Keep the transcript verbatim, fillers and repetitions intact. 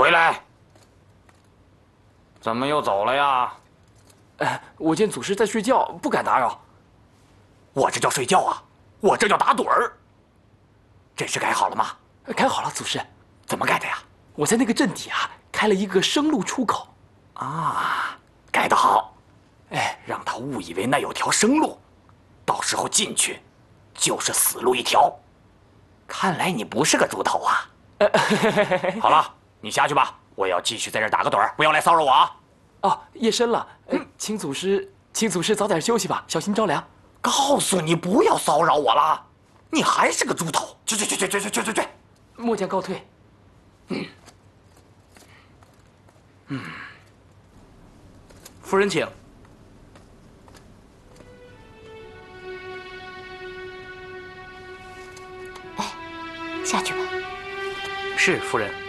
回来！怎么又走了呀？ 呃，我见祖师在睡觉，不敢打扰。 我这叫睡觉啊，我这叫打盹儿。这是改好了吗？ 改好了，祖师。 怎么改的呀？ 我在那个阵底啊，开了一个生路出口。 啊，改得好。哎，让他误以为那有条生路，到时候进去就是死路一条。看来你不是个猪头啊！好了，你下去吧，我要继续在这儿打个盹儿，不要来骚扰我啊！ 哦，夜深了，嗯，请祖师，请祖师早点休息吧，小心着凉。 告诉你不要骚扰我了，你还是个猪头！去去去去去去去去去！ 末将告退。 嗯嗯，夫人请。 下去吧。 是夫人。